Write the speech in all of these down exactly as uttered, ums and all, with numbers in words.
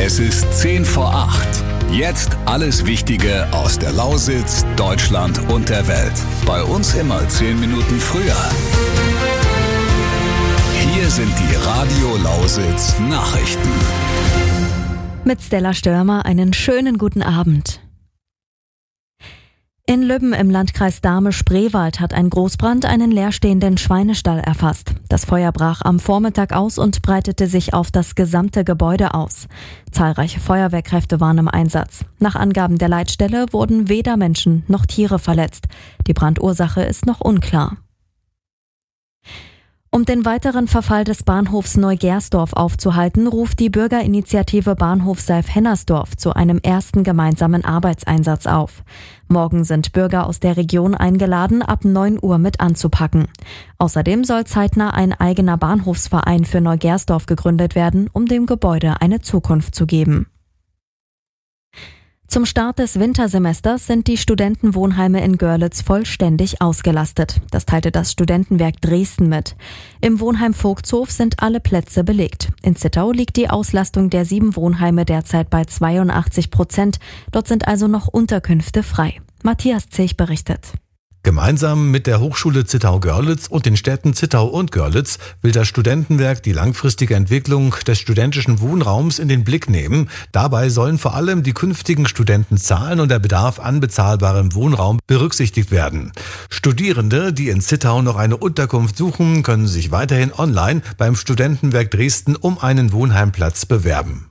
Es ist zehn vor acht. Jetzt alles Wichtige aus der Lausitz, Deutschland und der Welt. Bei uns immer zehn Minuten früher. Hier sind die Radio Lausitz Nachrichten. Mit Stella Störmer einen schönen guten Abend. In Lübben im Landkreis Dahme-Spreewald hat ein Großbrand einen leerstehenden Schweinestall erfasst. Das Feuer brach am Vormittag aus und breitete sich auf das gesamte Gebäude aus. Zahlreiche Feuerwehrkräfte waren im Einsatz. Nach Angaben der Leitstelle wurden weder Menschen noch Tiere verletzt. Die Brandursache ist noch unklar. Um den weiteren Verfall des Bahnhofs Neugersdorf aufzuhalten, ruft die Bürgerinitiative Bahnhof Seif-Hennersdorf zu einem ersten gemeinsamen Arbeitseinsatz auf. Morgen sind Bürger aus der Region eingeladen, ab neun Uhr mit anzupacken. Außerdem soll zeitnah ein eigener Bahnhofsverein für Neugersdorf gegründet werden, um dem Gebäude eine Zukunft zu geben. Zum Start des Wintersemesters sind die Studentenwohnheime in Görlitz vollständig ausgelastet. Das teilte das Studentenwerk Dresden mit. Im Wohnheim Vogtshof sind alle Plätze belegt. In Zittau liegt die Auslastung der sieben Wohnheime derzeit bei zweiundachtzig Prozent. Dort sind also noch Unterkünfte frei. Matthias Zech berichtet. Gemeinsam mit der Hochschule Zittau-Görlitz und den Städten Zittau und Görlitz will das Studentenwerk die langfristige Entwicklung des studentischen Wohnraums in den Blick nehmen. Dabei sollen vor allem die künftigen Studentenzahlen und der Bedarf an bezahlbarem Wohnraum berücksichtigt werden. Studierende, die in Zittau noch eine Unterkunft suchen, können sich weiterhin online beim Studentenwerk Dresden um einen Wohnheimplatz bewerben.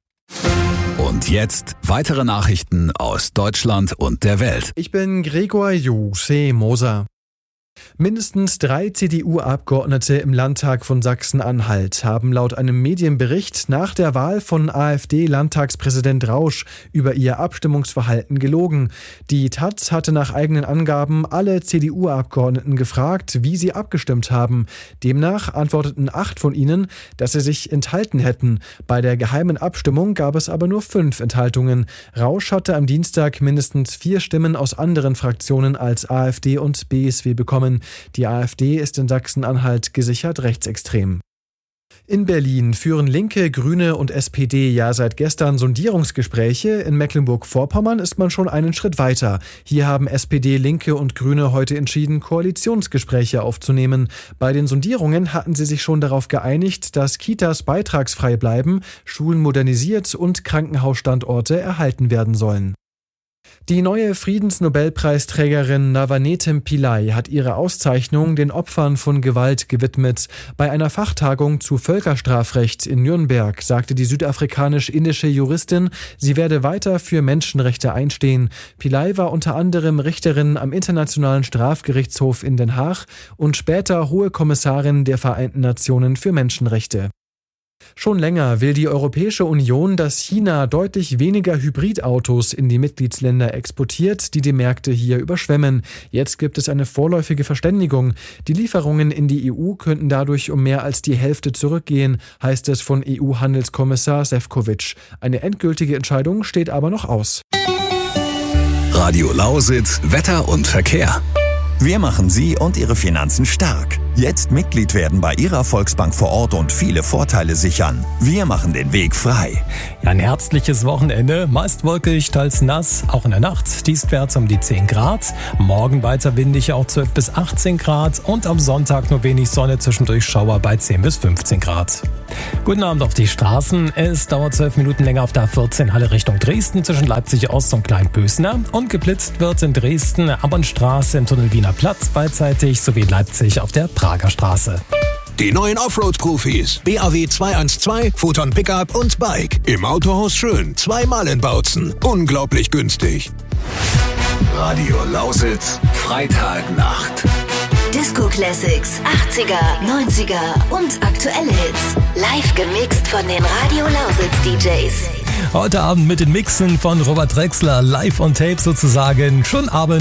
Und jetzt weitere Nachrichten aus Deutschland und der Welt. Ich bin Gregor Jose-Moser. Mindestens drei C D U-Abgeordnete im Landtag von Sachsen-Anhalt haben laut einem Medienbericht nach der Wahl von AfD-Landtagspräsident Rausch über ihr Abstimmungsverhalten gelogen. Die Taz hatte nach eigenen Angaben alle C D U-Abgeordneten gefragt, wie sie abgestimmt haben. Demnach antworteten acht von ihnen, dass sie sich enthalten hätten. Bei der geheimen Abstimmung gab es aber nur fünf Enthaltungen. Rausch hatte am Dienstag mindestens vier Stimmen aus anderen Fraktionen als AfD und B S W bekommen. Die AfD ist in Sachsen-Anhalt gesichert rechtsextrem. In Berlin führen Linke, Grüne und S P D ja seit gestern Sondierungsgespräche. In Mecklenburg-Vorpommern ist man schon einen Schritt weiter. Hier haben S P D, Linke und Grüne heute entschieden, Koalitionsgespräche aufzunehmen. Bei den Sondierungen hatten sie sich schon darauf geeinigt, dass Kitas beitragsfrei bleiben, Schulen modernisiert und Krankenhausstandorte erhalten werden sollen. Die neue Friedensnobelpreisträgerin Nawanetem Pillay hat ihre Auszeichnung den Opfern von Gewalt gewidmet. Bei einer Fachtagung zu Völkerstrafrecht in Nürnberg sagte die südafrikanisch-indische Juristin, sie werde weiter für Menschenrechte einstehen. Pillay war unter anderem Richterin am Internationalen Strafgerichtshof in Den Haag und später Hohe Kommissarin der Vereinten Nationen für Menschenrechte. Schon länger will die Europäische Union, dass China deutlich weniger Hybridautos in die Mitgliedsländer exportiert, die die Märkte hier überschwemmen. Jetzt gibt es eine vorläufige Verständigung. Die Lieferungen in die E U könnten dadurch um mehr als die Hälfte zurückgehen, heißt es von E U-Handelskommissar Šefčovič. Eine endgültige Entscheidung steht aber noch aus. Radio Lausitz, Wetter und Verkehr. Wir machen Sie und Ihre Finanzen stark. Jetzt Mitglied werden bei Ihrer Volksbank vor Ort und viele Vorteile sichern. Wir machen den Weg frei. Ja, ein herbstliches Wochenende, meist wolkig, teils nass, auch in der Nacht, dienstwärts um die zehn Grad. Morgen weiter windig, auch zwölf bis achtzehn Grad und am Sonntag nur wenig Sonne, zwischendurch Schauer bei zehn bis fünfzeen Grad. Guten Abend auf die Straßen. Es dauert zwölf Minuten länger auf der A vierzehn Halle Richtung Dresden zwischen Leipzig Ost und Kleinpösner. Und geblitzt wird in Dresden, Abernstraße im Tunnel Wiener Platz beidseitig sowie Leipzig auf der Prager Straße. Die neuen Offroad-Profis. B A W zweihundertzwölf, Photon Pickup und Bike. Im Autohaus Schön. Zweimal in Bautzen. Unglaublich günstig. Radio Lausitz, Freitagnacht. Disco Classics, achtziger, neunziger und aktuelle Hits. Live gemixt von den Radio Lausitz D Js. Heute Abend mit den Mixen von Robert Drexler, live on tape sozusagen. Schon Abend.